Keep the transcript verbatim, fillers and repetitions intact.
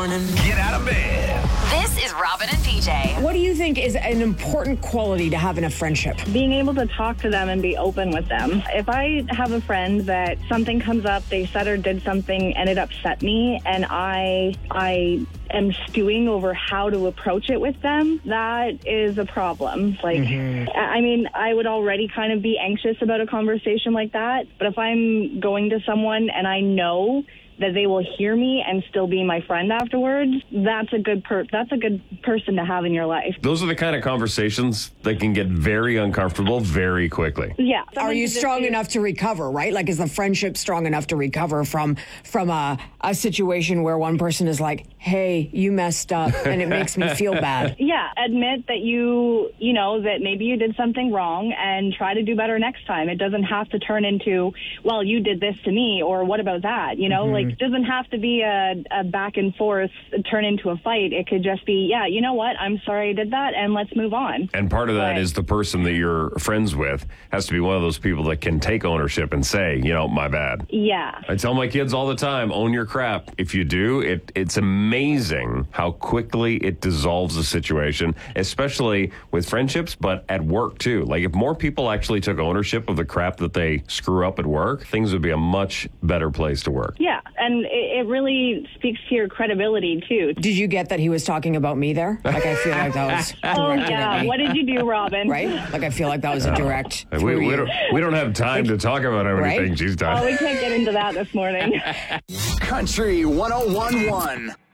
morning. Get out of bed. This is Robin and P J. What do you think is an important quality to have in a friendship? Being able to talk to them and be open with them. If I have a friend that something comes up, they said or did something and it upset me, and I I am stewing over how to approach it with them, that is a problem. Like, mm-hmm. I mean, I would already kind of be anxious about a conversation like that, but if I'm going to someone and I know that they will hear me and still be my friend afterwards, that's a good per- that's a good person to have in your life. Those are the kind of conversations that can get very uncomfortable very quickly. Yeah. Are you strong enough to recover, right? Like, is the friendship strong enough to recover from from a, a situation where one person is like, hey, you messed up and it makes me feel bad? Yeah. Admit that you, you know, that maybe you did something wrong and try to do better next time. It doesn't have to turn into, well, you did this to me, or what about that? You know, mm-hmm. like, it doesn't have to be a, a back and forth, turn into a fight. It could just be, yeah, you know what? I'm sorry I did that, and let's move on. And part of that but, is the person that you're friends with has to be one of those people that can take ownership and say, you know, my bad. Yeah. I tell my kids all the time, own your crap. If you do, it it's amazing how quickly it dissolves a situation, especially with friendships, but at work too. Like, if more people actually took ownership of the crap that they screw up at work, things would be a much better place to work. Yeah. And it, it really speaks to your credibility, too. Did you get that he was talking about me there? Like, I feel like that was... Oh, yeah. What did you do, Robin? Right? Like, I feel like that was a direct... Uh, we, we, don't, we don't have time to talk about everything right? she's done. Oh, we can't get into that this morning. Country one oh one point one.